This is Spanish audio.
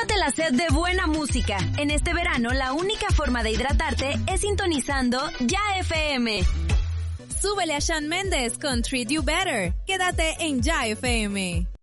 Quítate la sed de buena música. En este verano, la única forma de hidratarte es sintonizando Ya FM. Súbele a Shawn Mendes con Treat You Better. Quédate en Ya FM.